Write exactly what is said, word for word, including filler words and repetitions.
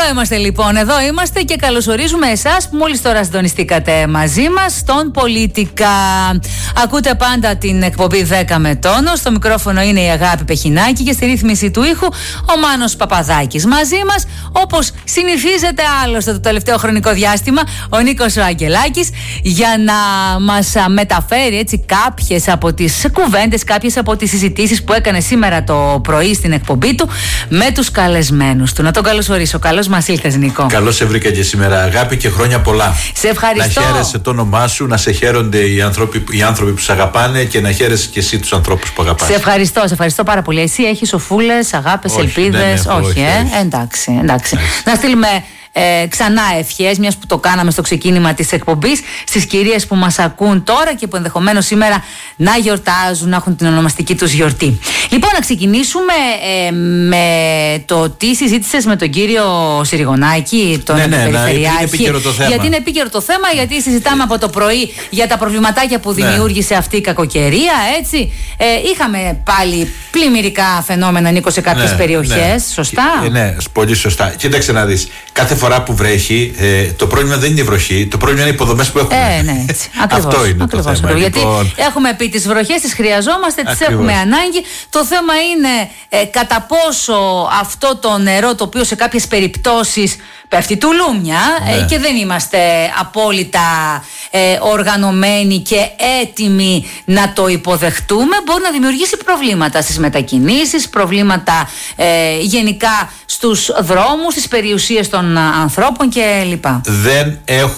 Εδώ είμαστε λοιπόν, εδώ είμαστε και καλωσορίζουμε εσάς που μόλις τώρα συντονιστήκατε μαζί μας στον Πολίτικα. Ακούτε πάντα την εκπομπή δέκα με τόνο. Στο μικρόφωνο είναι η Αγάπη Πεχινάκη και στη ρύθμιση του ήχου ο Μάνος Παπαδάκης. Μαζί μας, όπως συνηθίζεται άλλωστε το τελευταίο χρονικό διάστημα, ο Νίκος ο Αγγελάκης, για να μας μεταφέρει έτσι κάποιες από τις κουβέντες, κάποιες από τις συζητήσεις που έκανε σήμερα το πρωί στην εκπομπή του με τους καλεσμένους του. Να τον καλωσορίσω. Καλώς μας ήλθες, Νίκο. Καλώς σε βρήκα και σήμερα, Αγάπη, και χρόνια πολλά. Σε ευχαριστώ. Να χαίρεσαι το όνομά σου, να σε χαίρονται οι άνθρωποι, οι άνθρωποι που σε αγαπάνε και να χαίρεσαι και εσύ τους ανθρώπους που αγαπάς. Σε ευχαριστώ, σε ευχαριστώ πάρα πολύ. Εσύ έχεις σοφούλες, αγάπες, ελπίδες? Ναι, ναι, όχι, όχι, ε? όχι. Εντάξει, εντάξει. Να στείλουμε Ε, ξανά ευχές, μιας που το κάναμε στο ξεκίνημα της εκπομπής, στις κυρίες που μας ακούν τώρα και που ενδεχομένως σήμερα να γιορτάζουν, να έχουν την ονομαστική τους γιορτή. Λοιπόν, να ξεκινήσουμε ε, με το τι συζήτησες με τον κύριο Συριγωνάκη, τον ναι, ναι, Περιφερειάρχη. είναι επίκαιρο το θέμα. Γιατί είναι επίκαιρο το θέμα, γιατί συζητάμε από το πρωί για τα προβληματάκια που δημιούργησε ναι. αυτή η κακοκαιρία, έτσι. Ε, είχαμε πάλι πλημμυρικά φαινόμενα, Νίκο, σε κάποιες ναι, περιοχές, ναι. σωστά? Ε, ναι, πολύ σωστά. Κοίταξε να δεις. Κάθε φορά που βρέχει, ε, το πρόβλημα δεν είναι η βροχή, το πρόβλημα είναι οι υποδομές που έχουμε. Ε, ναι, έτσι. Ακριβώς, αυτό είναι ακριβώς, το θέμα. Ακριβώς. Λοιπόν... Γιατί έχουμε πει τις βροχές, τις χρειαζόμαστε, τις Ακριβώς. έχουμε ανάγκη. Το θέμα είναι ε, κατά πόσο αυτό το νερό, το οποίο σε κάποιες περιπτώσεις πέφτει τουλούμια, ναι. ε, και δεν είμαστε απόλυτα ε, οργανωμένοι και έτοιμοι να το υποδεχτούμε, μπορεί να δημιουργήσει προβλήματα στις μετακινήσεις, προβλήματα ε, γενικά στους δρόμους, στις περιουσίες των ανθρώπων κλπ. Δεν έχω